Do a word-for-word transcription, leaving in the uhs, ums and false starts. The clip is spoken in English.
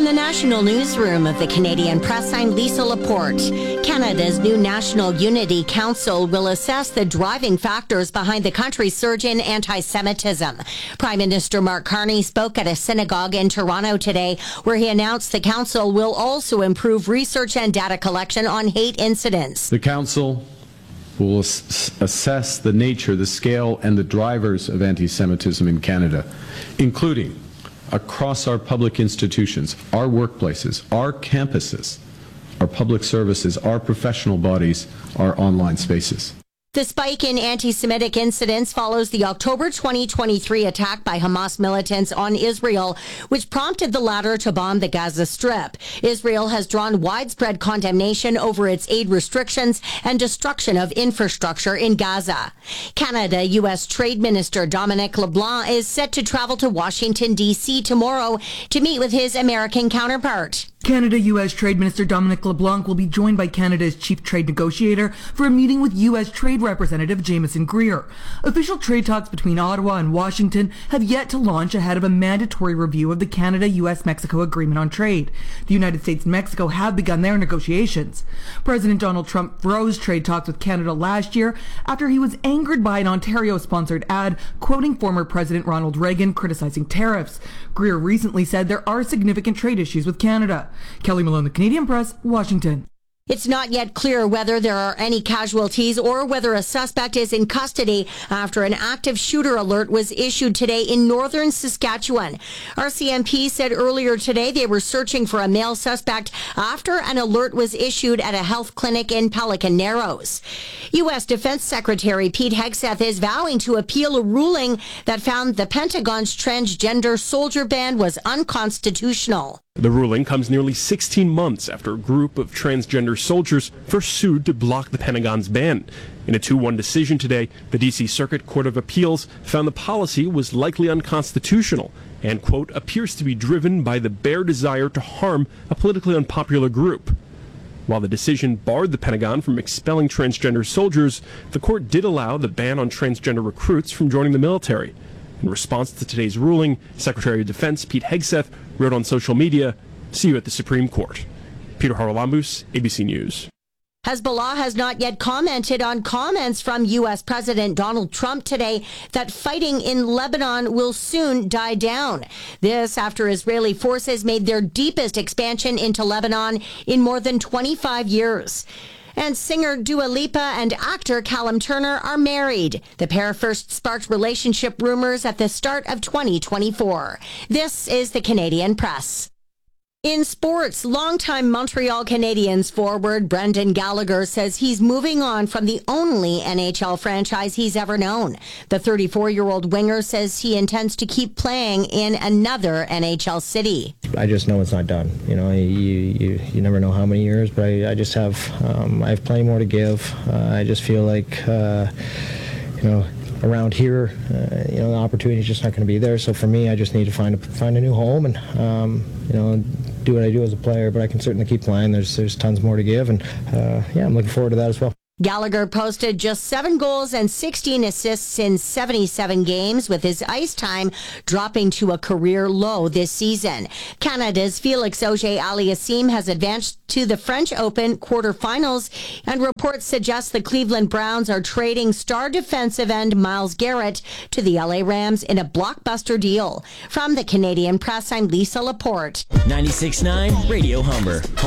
the National Newsroom of the Canadian Press, I'm Lisa Laporte. Canada's new National Unity Council will assess the driving factors behind the country's surge in anti-Semitism. Prime Minister Mark Carney spoke at a synagogue in Toronto today, where he announced the council will also improve research and data collection on hate incidents. The council will ass- assess the nature, the scale, and the drivers of anti-Semitism in Canada, including across our public institutions, our workplaces, our campuses, our public services, our professional bodies, our online spaces. The spike in anti-Semitic incidents follows the October twenty twenty-three attack by Hamas militants on Israel, which prompted the latter to bomb the Gaza Strip. Israel has drawn widespread condemnation over its aid restrictions and destruction of infrastructure in Gaza. Canada U S Trade Minister Dominic LeBlanc is set to travel to Washington, D C tomorrow to meet with his American counterpart. Canada U S Trade Minister Dominic LeBlanc will be joined by Canada's chief trade negotiator for a meeting with U S Trade Representative Jameson Greer. Official trade talks between Ottawa and Washington have yet to launch ahead of a mandatory review of the Canada U S Mexico Agreement on Trade. The United States and Mexico have begun their negotiations. President Donald Trump froze trade talks with Canada last year after he was angered by an Ontario-sponsored ad quoting former President Ronald Reagan criticizing tariffs. Greer recently said there are significant trade issues with Canada. Kelly Malone, The Canadian Press, Washington. It's not yet clear whether there are any casualties or whether a suspect is in custody after an active shooter alert was issued today in northern Saskatchewan. R C M P said earlier today they were searching for a male suspect after an alert was issued at a health clinic in Pelican Narrows. U S Defense Secretary Pete Hegseth is vowing to appeal a ruling that found the Pentagon's transgender soldier ban was unconstitutional. The ruling comes nearly sixteen months after a group of transgender soldiers first sued to block the Pentagon's ban. In a two one decision today, the D C Circuit Court of Appeals found the policy was likely unconstitutional and, quote, appears to be driven by the bare desire to harm a politically unpopular group. While the decision barred the Pentagon from expelling transgender soldiers, the court did allow the ban on transgender recruits from joining the military. In response to today's ruling, Secretary of Defense Pete Hegseth wrote on social media, "See you at the Supreme Court." Peter Haralambous, A B C News. Hezbollah has not yet commented on comments from U S President Donald Trump today that fighting in Lebanon will soon die down. This after Israeli forces made their deepest expansion into Lebanon in more than twenty-five years. And singer Dua Lipa and actor Callum Turner are married. The pair first sparked relationship rumors at the start of twenty twenty-four. This is the Canadian Press. In sports, longtime Montreal Canadiens forward Brendan Gallagher says he's moving on from the only N H L franchise he's ever known. The thirty-four-year-old winger says he intends to keep playing in another N H L city. I just know it's not done. You know, you you, you never know how many years, but I, I just have um, I have plenty more to give. Uh, I just feel like uh, you know. Around here, uh, you know, the opportunity is just not going to be there. So for me, I just need to find a, find a new home and, um, you know, do what I do as a player. But I can certainly keep playing. There's there's tons more to give, and uh, yeah, I'm looking forward to that as well. Gallagher posted just seven goals and sixteen assists in seventy-seven games, with his ice time dropping to a career low this season. Canada's Felix Auger-Aliassime has advanced to the French Open quarterfinals, and reports suggest the Cleveland Browns are trading star defensive end Myles Garrett to the L A Rams in a blockbuster deal. From the Canadian Press, I'm Lisa Laporte. ninety-six point nine Radio Humber.